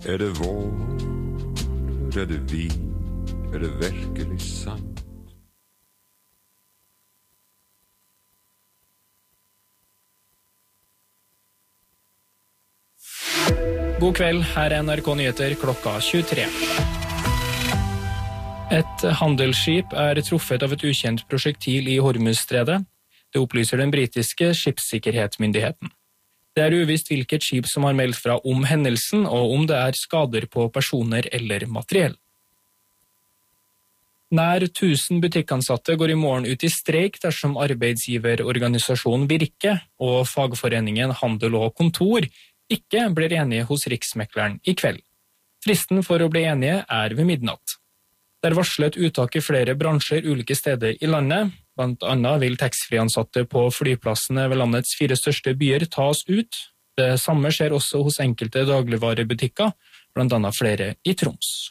det vår? Det vi? Det virkelig sant? God kveld, her NRK Nyheter klokka 23. Et handelsskip truffet av et ukjent prosjektil i Hormuzstredet. Det opplyser den britiske skipssikkerhetsmyndigheten. Det uvisst hvilket skip som har meldt fra om hendelsen, og om det skader på personer eller materiell. Nær 1000 butikkansatte går i morgen ut i streik dersom arbeidsgiverorganisasjonen Virke og fagforeningen Handel og Kontor ikke blir enige hos Riksmekleren i kveld. Fristen for å bli enige ved midnatt. Det varslet uttak i flere bransjer ulike steder i landet. Blant annet vil taxfree-ansatte på flyplassene ved landets 4 største byer tas ut. Det samme skjer også hos enkelte dagligvarebutikker, blant annet flere i Troms.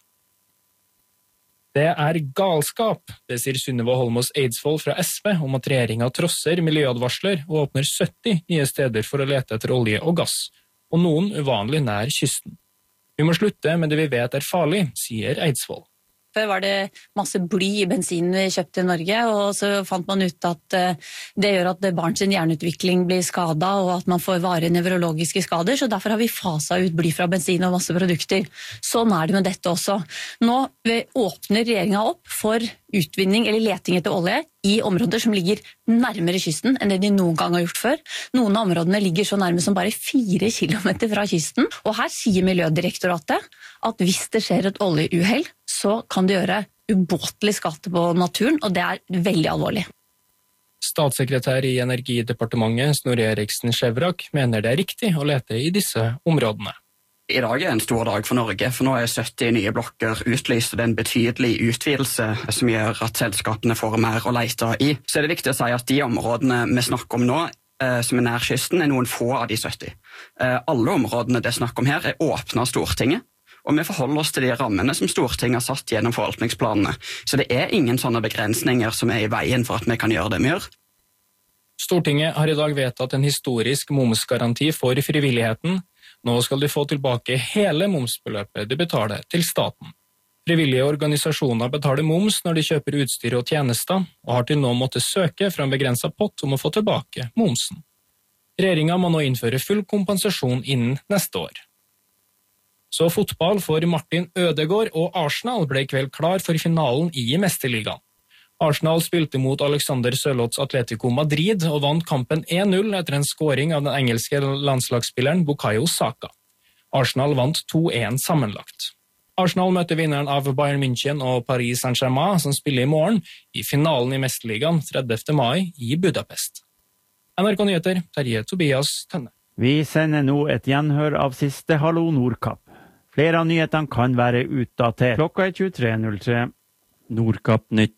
Det galskap, det sier Sunniva Holmås Eidsvoll fra SV om at regjeringen trosser miljøadvarsler og åpner 70 nye steder for å lete etter olje og gass, og noen uvanlig nær kysten. Vi må slutte med det vi vet farlig, sier Eidsvoll. Før var det masse bly i bensinen vi kjøpte i Norge, og så fant man ut at det gjør at barns hjerneutvikling blir skadet, og at man får varige nevrologiske skader, så derfor har vi faset ut bly fra bensin og masse produkter. Sånn det med dette også. Nå åpner regjeringen opp for utvinning eller leting etter olje i områder som ligger nærmere kysten enn det de noen gang har gjort før. Noen av områdene ligger så nærme som bare 4 kilometer fra kysten, og her sier Miljødirektoratet at hvis det skjer et oljeuhell, så kan det gjøre ubåtelig skade på naturen, og det veldig alvorlig. Statssekretær i Energidepartementet, Snorre Eriksen Skjevrak, mener det riktig å lete i disse områdene. I dag en stor dag for Norge, for nå 70 nye blokker utlyst, og det en betydelig utvidelse som gjør at selskapene får mer å lete i. Så det viktig å si at de områdene vi snakker om nå, som nær kysten, noen få av de 70. Alle områdene det snakker om her åpnet av Stortinget, og vi forholder oss til de rammene som Stortinget har satt gjennom forvaltningsplanene. Så det ingen sånne begrensninger som i veien for at vi kan gjøre det vi gjør. Stortinget har i dag vedtatt en historisk momsgaranti for frivilligheten. Nå skal de få tilbake hele momsbeløpet de betaler til staten. Frivillige organisasjoner betaler moms når de kjøper utstyr og tjenester, og har til nå måttet søke fra en begrenset pott om å få tilbake momsen. Regjeringen må nå innføre full kompensasjon innen neste år. Så fotball for Martin Ødegaard og Arsenal ble i kveld klar for finalen i Mesterligaen. Arsenal spilte mot Alexander Sørloths Atletico Madrid og vant kampen 1-0 etter en scoring av den engelske landslagsspilleren Bukayo Saka. Arsenal vant 2-1 sammenlagt. Arsenal møter vinneren av Bayern München og Paris Saint-Germain som spiller i morgen i finalen i Mesterligaen 30. mai i Budapest. NRK Nyheter, Terje Tobias Tønne. Vi sender nå et gjenhør av siste Hallo Nordkapp. Flere av nyhetene kan være utdatert. Klokka 23.03. Nordkapp nytt.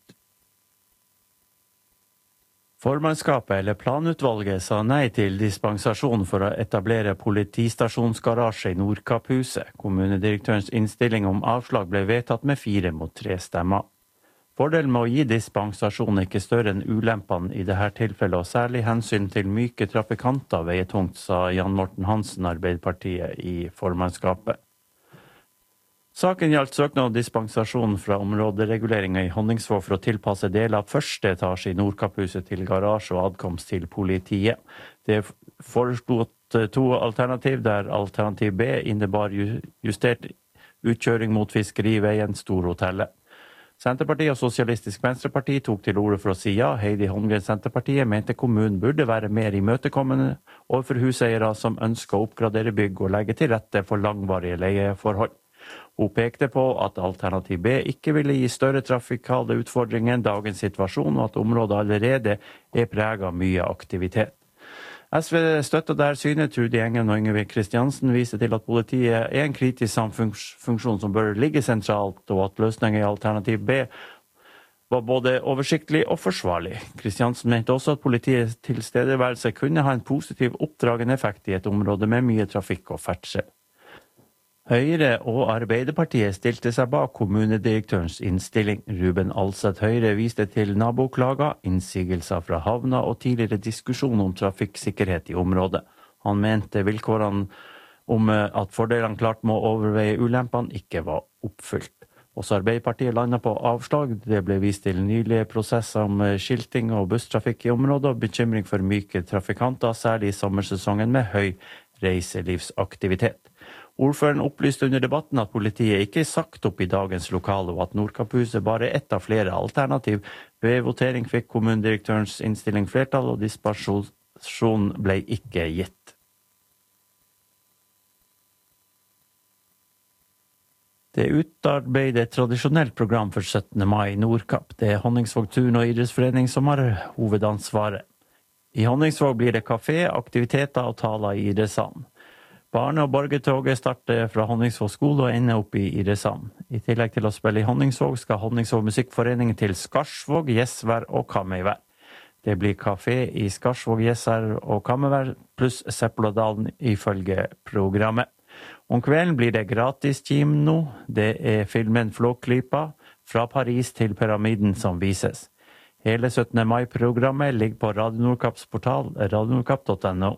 Formannskapet eller planutvalget sa nei til dispensasjon for å etablere politistasjonsgarasje i Nordkapphuset. Kommunedirektørens innstilling om avslag ble vedtatt med 4-3 stemmer. Fordelen med å gi dispensasjon ikke større enn ulempene i dette tilfellet, og særlig hensyn til myke trafikanter veier tungt, sa Jan Morten Hansen, Arbeiderpartiet, i formannskapet. Saken gjaldt søknad om dispensasjon fra områdereguleringen i Honningsvåg for å tilpasse deler av første etasje i Nordkapphuset til garasje og adkomst til politiet. Det foreslått 2 alternativ, der alternativ B innebar justert utkjøring mot fiskeriveien Storhotellet. Senterpartiet og Sosialistisk Venstreparti tok til orde for å si ja. Heidi Holmgren Senterpartiet mente kommunen burde være mer imøtekommende overfor huseiere som ønsker å oppgradere bygg og legge til rette for langvarige leieforhold. Hun pekte på at alternativ B ikke ville gi større trafikale utfordringer enn dagens situasjon, og at området allerede preget av mye aktivitet. SV støtter der synet. Trude Engen og Yngve Kristiansen viser til at politiet en kritisk samfunnsfunksjon som bør ligge sentralt, og at løsningen i alternativ B var både oversiktlig og forsvarlig. Kristiansen mente også at politiets tilstedeværelse kunne ha en positiv oppdragende effekt i et område med mye trafikk og ferdsel. Høyre og Arbeiderpartiet stilte seg bak kommunedirektørens innstilling. Ruben Alseth Høyre viste til naboklager, innsigelser fra havna og tidligere diskusjon om trafikksikkerhet i området. Han mente vilkårene om at fordelene klart må overveie ulempene ikke var oppfylt. Også Arbeiderpartiet landet på avslag. Det ble vist til nylige prosesser om skilting og busstrafikk i området, og bekymring for myke trafikanter, særlig i sommersesongen med høy reiselivsaktivitet. Ordføreren opplyste under debatten at politiet ikke sagt opp i dagens lokale, og at Nordkapphuset bare er ett av flere alternativ. Ved votering fikk kommunedirektørens innstilling flertall, og dispensasjon ble ikke gitt. Det er utarbeidet et tradisjonelt program for 17. mai i Nordkapp. Det er Honningsvåg turn- og idrettsforening som har hovedansvaret. I Honningsvåg blir det kafé, aktiviteter og taler i idrettssalen. Barne- og borgertoget starter fra Honningsvåg skole og ender opp i idrettssalen. I tillegg til å spille i Honningsvåg skal Honningsvåg musikkforening til Skarsvåg, Gjesvær og Kamøyvær. Det blir kafé i Skarsvåg, Gjesvær og Kamøyvær, pluss Seppeladalen ifølge programmet. Om kvelden blir det gratis kino. Det er filmen Flåklypa, fra Paris til pyramiden som vises. Hele 17. mai-programmet ligger på Radio Nordkapps portal, radionordkapp.no.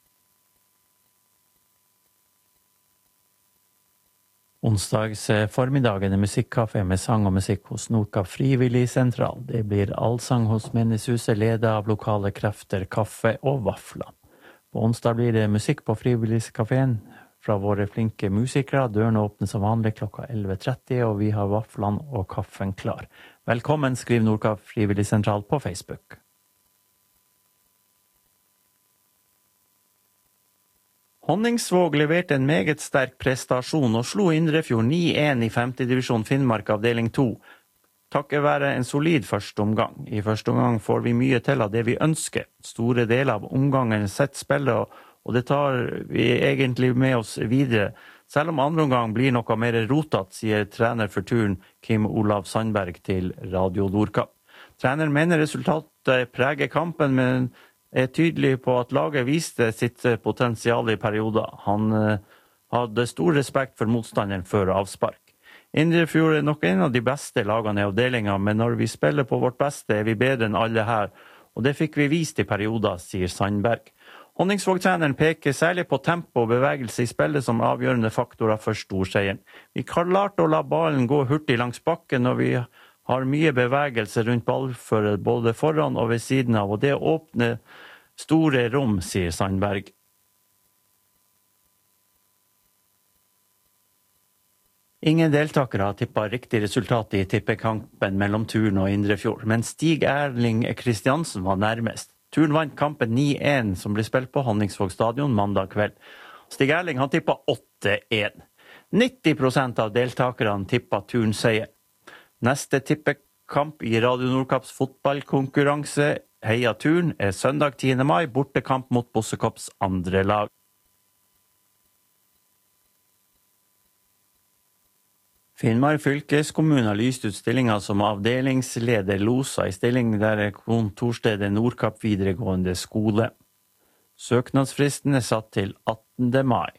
Onsdags formiddagen er musikkafé med sang og musikk hos Nordkapp frivillig sentral. Det blir allsang hos Menighuset, ledet av lokale krefter, kaffe og vafler. På onsdag blir det musikk på frivilligkaféen fra våre flinke musikere. Dørene åpner som vanlig klokka 11:30, og vi har vaflene og kaffen klar. Velkommen, skriv Nordkapp frivillig sentral på Facebook. Honningsvåg leverte en meget sterk prestasjon og slo Indrefjord 9-1 i 5. divisjon Finnmark avdeling 2. Takket være en solid første omgang. I første omgang får vi mye til av det vi ønsker. Store deler av omgangen sett spillet, og det tar vi egentlig med oss videre. Selv om andre omgang blir noe mer rotat, sier trener for turen Kim Olav Sandberg til Radio Nordkapp. Trener mener resultatet preger kampen, men er tydelig på at laget viste sitt potensial i perioder. Han hadde stor respekt for motstanderen før avspark. Indrefjord er nok en av de beste lagene i avdelingen, men når vi spiller på vårt beste er vi bedre enn alle her, og det fikk vi vist i perioder, sier Sandberg. Honningsvåg-treneren peker særlig på tempo og bevegelse i spillet som avgjørende faktorer for storseieren. Vi klarte å la ballen gå hurtig langs bakken, og vi har mye bevegelse rundt ballfører både foran og ved siden av, og det åpner store rom, sier Sandberg. Ingen deltakere har tippet riktig resultat i tippekampen mellom Turn og Indrefjord, men Stig Erling Kristiansen var nærmest. Turn vant kampen 9-1 som ble spilt på Honningsvåg stadion mandag kveld. Stig Erling har tippet 8-1. 90% av deltakerne tippet Turn seier. Neste tippekamp i Radio Nordkapps fotballkonkurranse Heia Turn er søndag 10. mai, bortekamp mot Bossekopps andre lag. Finnmark fylkeskommune har lyst ut stillinger som avdelingsleder losa i stilling der er kontorstedet Nordkapp videregående skole. Søknadsfristen er satt til 18. mai.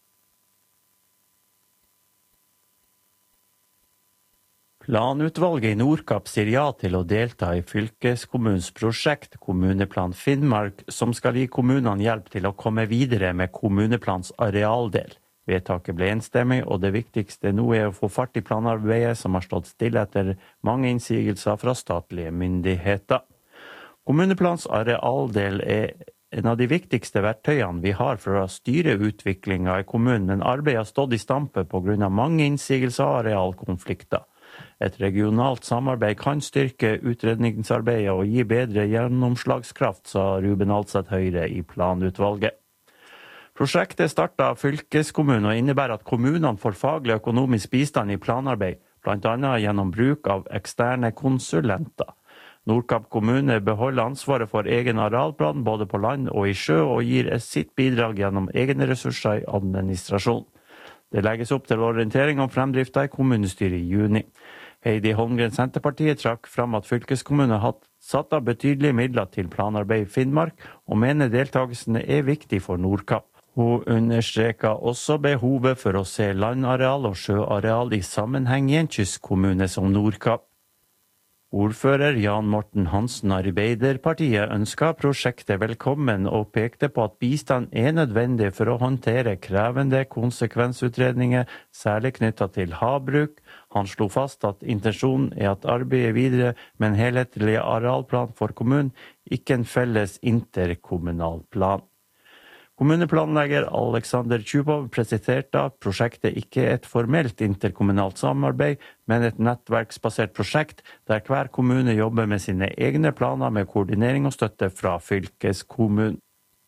Planutvalget i Nordkapp sier ja til å delta i fylkeskommunens prosjekt Kommuneplan Finnmark, som skal gi kommunene hjelp til å komme videre med kommuneplans arealdel. Vedtaket ble enstemmig, og det viktigste nå er å få fart i planarbeidet som har stått stille etter mange innsigelser fra statlige myndigheter. Kommuneplans arealdel er en av de viktigste verktøyene vi har for å styre utviklingen i kommunen, men arbeidet har stått i stampe på grunn av mange innsigelser og arealkonflikter. Et regionalt samarbeid kan styrke utredningsarbeidet og gi bedre gjennomslagskraft, sa Ruben Alseth Høyre i planutvalget. Prosjektet startet av fylkeskommunen og innebærer at kommunene får faglig og økonomisk bistand i planarbeid, blant annet gjennom bruk av eksterne konsulenter. Nordkapp kommune beholder ansvaret for egen arealplan både på land og i sjø, og gir sitt bidrag gjennom egne ressurser i administrasjon. Det legges opp til orientering om fremdriften i kommunestyret i juni. Heidi Holmgren Senterpartiet trakk fram at fylkeskommunen har satt av betydelige midler til planarbeid i Finnmark, og mener deltakelsene er viktig for Nordkapp. Hun understreker også behovet for å se landareal og sjøareal i sammenheng i en kystkommune som Nordkapp. Ordfører Jan Morten Hansen Arbeiderpartiet ønsket prosjektet velkommen og pekte på at bistand nødvendig for å håndtere krevende konsekvensutredninger, særlig knyttet til havbruk. Han slo fast at intensjonen at arbeidet videre med en helhetlig arealplan for kommunen, ikke en felles interkommunal plan. Kommuneplanlegger Alexander Tjupov presiserte at prosjektet ikke et formelt interkommunalt samarbeid, men et nettverksbasert prosjekt der hver kommune jobber med sine egne planer med koordinering og støtte fra fylkeskommunen.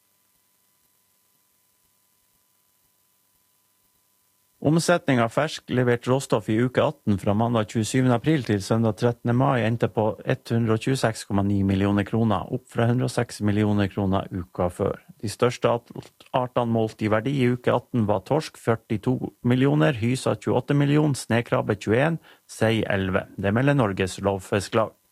Omsetning av fersk levert råstoff i uke 18 fra mandag 27. april til søndag 13. mai endte på 126,9 millioner kroner, opp fra 106 millioner kroner uka før. De største artene målt i verdi i uke 18 var torsk 42 millioner, hysa 28 millioner, snekrabbe 21, sei 11. Det melder Norges Lovfisklag.